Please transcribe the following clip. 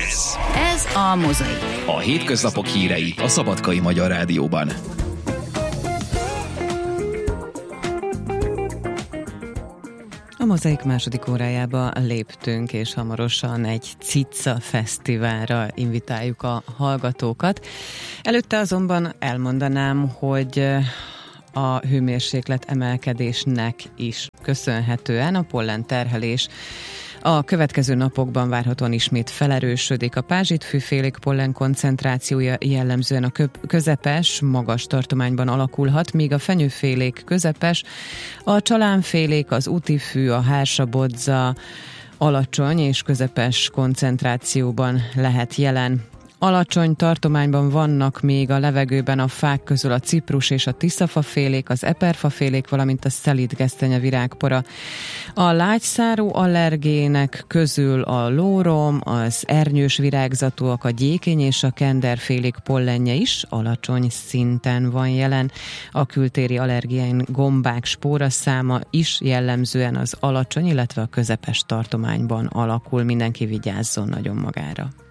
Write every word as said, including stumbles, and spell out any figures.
Ez Ez a Mozaik. a hétköznapok hírei a Szabadkai Magyar Rádióban. A Mozaik második órájába léptünk, és hamarosan egy cica fesztiválra invitáljuk a hallgatókat. Előtte azonban elmondanám, hogy a hőmérséklet emelkedésnek is köszönhetően a pollenterhelés a következő napokban várhatóan ismét felerősödik. A pázsitfűfélék pollen koncentrációja jellemzően a közepes, magas tartományban alakulhat, míg a fenyőfélék közepes, a csalánfélék, az útifű, a hársabodza alacsony és közepes koncentrációban lehet jelen. Alacsony tartományban vannak még a levegőben a fák közül a ciprus és a tiszafafélék, az eperfafélék, valamint a szelídgesztenye virágpora. A lágyszárú allergének közül a lórom, az ernyős virágzatúak, a gyékény és a kenderfélék pollenje is alacsony szinten van jelen. A kültéri allergén gombák spóraszáma is jellemzően az alacsony, illetve a közepes tartományban alakul. Mindenki vigyázzon nagyon magára.